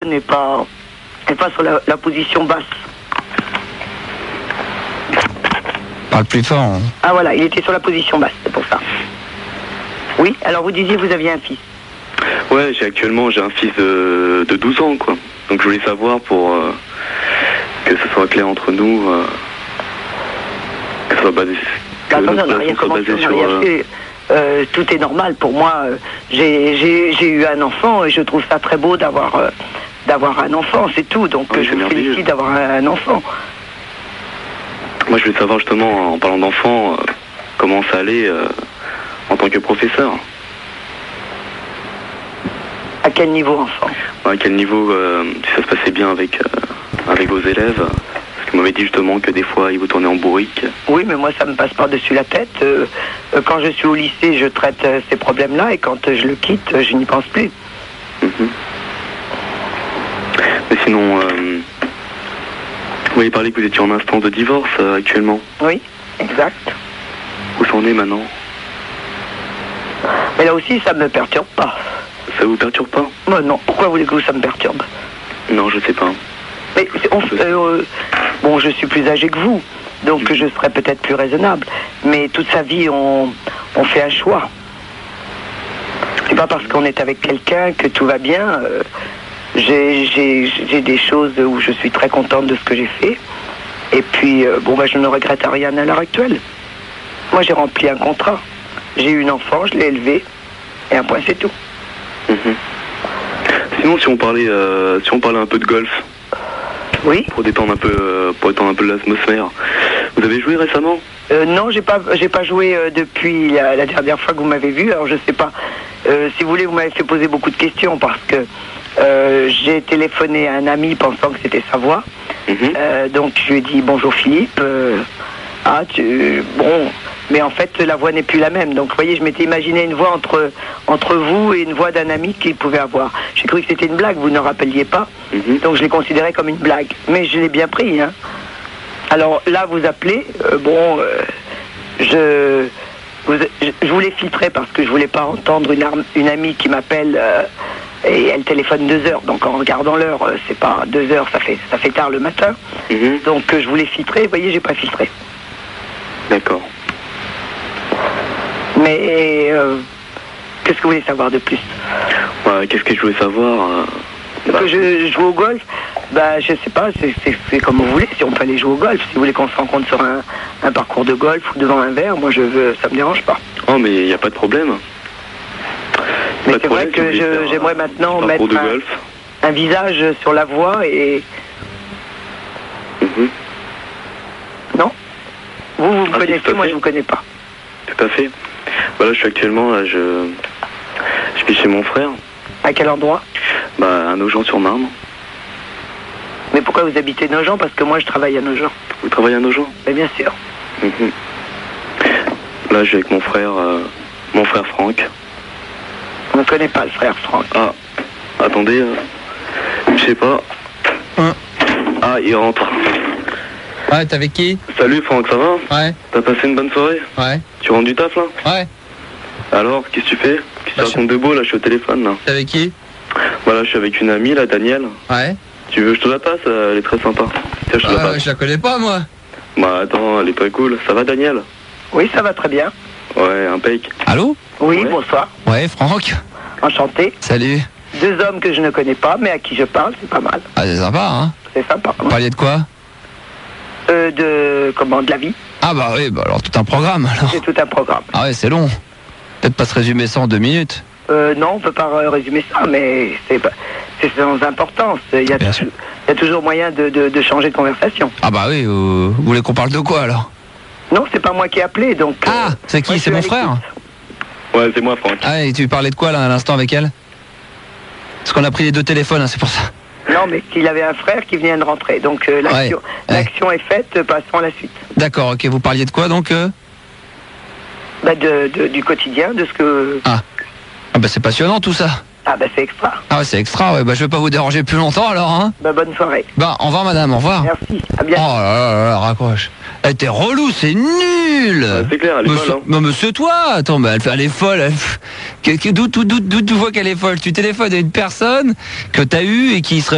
n'est pas sur la position basse. Parle plus fort. Hein. Ah voilà, il était sur la position basse, c'est pour ça. Oui, alors vous disiez que vous aviez un fils. Ouais, j'ai un fils de 12 ans, quoi. Donc je voulais savoir pour que ce soit clair entre nous, que ce soit basé, que Attends, notre on n'a rien relation soit commencé, basée on n'a rien fait. Tout est normal pour moi. J'ai eu un enfant et je trouve ça très beau d'avoir un enfant, c'est tout. Donc Ouais, je c'est vous merveilleux. félicite d'avoir un enfant. Moi, je voulais savoir justement, en parlant d'enfants, comment ça allait en tant que professeur. À quel niveau enfant? À quel niveau, si ça se passait bien avec vos élèves. Parce que vous m'avez dit justement que des fois, ils vous tournaient en bourrique. Oui, mais moi ça me passe par-dessus la tête. Quand je suis au lycée, je traite ces problèmes-là et quand je le quitte, je n'y pense plus. Mhm. Mais sinon, vous avez parlé que vous étiez en instance de divorce actuellement. Oui, exact. Où c'en est maintenant? Mais là aussi, ça ne me perturbe pas. Ça vous perturbe pas? Non, pourquoi voulez-vous que ça me perturbe? Non, je sais pas. Mais bon, je suis plus âgé que vous, donc je serais peut-être plus raisonnable. Mais toute sa vie, on fait un choix. C'est pas parce qu'on est avec quelqu'un que tout va bien. J'ai des choses où je suis très contente de ce que j'ai fait. Et puis, je ne regrette rien à l'heure actuelle. Moi, j'ai rempli un contrat. J'ai eu une enfant, je l'ai élevée. Et un point, c'est tout. Mhm. Sinon, si on parlait un peu de golf. Oui. Pour détendre un peu l'atmosphère. Vous avez joué récemment? Non, j'ai pas joué depuis la dernière fois que vous m'avez vu. Alors je sais pas. Si vous voulez, vous m'avez fait poser beaucoup de questions parce que j'ai téléphoné à un ami pensant que c'était sa voix. Mhm. Donc je lui ai dit bonjour Philippe. Mais en fait la voix n'est plus la même. Donc vous voyez, je m'étais imaginé une voix entre vous et une voix d'un ami qu'il pouvait avoir. J'ai cru que c'était une blague, vous ne rappeliez pas. Mhm. Donc je l'ai considéré comme une blague. Mais je l'ai bien pris, hein. Alors là, vous appelez, je voulais filtrer parce que je voulais pas entendre une amie qui m'appelle et elle téléphone 2 heures. Donc en regardant l'heure, c'est pas 2 heures, ça fait tard le matin. Mhm. Donc je voulais filtrer, vous voyez, j'ai pas filtré. D'accord. Mais qu'est-ce que vous voulez savoir de plus? Qu'est-ce que je voulais savoir Que je joue au golf? Je sais pas, c'est comme vous voulez, si on peut aller jouer au golf. Si vous voulez qu'on se rencontre sur un parcours de golf ou devant un verre, moi ça me dérange pas. Oh, mais il n'y a pas de problème. Mais c'est vrai que j'aimerais maintenant mettre un visage sur la voie et... Mhm. Non? Vous me connaissez, tout à moi fait. je vous connais pas. Tout à fait. Voilà, je suis actuellement, là, je vis chez mon frère. À quel endroit? À Nogent-sur-Marne. Mais pourquoi vous habitez Nogent? Parce que moi je travaille à Nogent. Vous travaillez à Nogent? Mais bien sûr. Mhm. Là, je suis avec mon frère Franck. On ne connaît pas le frère Franck. Ah, attendez, je sais pas. Hein. Ah, il rentre. Ouais, t'es avec qui? Salut Franck, ça va? Ouais. T'as passé une bonne soirée? Ouais. Tu rentres du taf là? Ouais. Alors, qu'est-ce que tu fais? Qu'est-ce que tu racontes de beau là? Je suis au téléphone là. T'es avec qui? Voilà, je suis avec une amie là, Danielle. Ouais. Tu veux que je te la passe? Elle est très sympa. Tiens, je te la passe. Je la connais pas, moi. Attends, elle est très cool. Ça va Danielle? Oui, ça va très bien. Ouais, impec. Allô? Oui, Ouais. bonsoir. Ouais, Franck. Enchanté. Salut. 2 hommes que je ne connais pas, mais à qui je parle, c'est pas mal. Ah, c'est sympa, hein? C'est sympa. Vous parliez de quoi? De la vie. Ah bah oui, alors tout un programme, alors. C'est tout un programme. Ah ouais, c'est long. Peut-être pas se résumer ça en 2 minutes. Non, on peut pas résumer ça, mais c'est sans importance. Il y a toujours moyen de changer de conversation. Ah bah oui, vous voulez qu'on parle de quoi, alors? Non, c'est pas moi qui ai appelé, donc... Ah, c'est qui? moi, je C'est suis mon à frère? Ouais, c'est moi Franck. Ah, et tu parlais de quoi, là, à l'instant, avec elle? Parce qu'on a pris les 2 téléphones, hein, c'est pour ça. Non, mais qu'il avait un frère qui venait de rentrer, donc l'action est faite, passons à la suite. D'accord, ok, vous parliez de quoi, donc Du quotidien, de ce que... Ah bah c'est passionnant, tout ça. Ah bah c'est extra. Ah ouais, c'est extra, ouais. Bah je vais pas vous déranger plus longtemps, alors, hein. Bah bonne soirée. Bah, au revoir, madame, au revoir. Merci, à Oh bientôt. là là, raccroche. Elle était relou, c'est nul. C'est clair, elle est folle, hein. Non, mais c'est toi. Attends, mais elle est folle. D'où tu vois qu'elle est folle? Tu téléphones à une personne que t'as eue et qui serait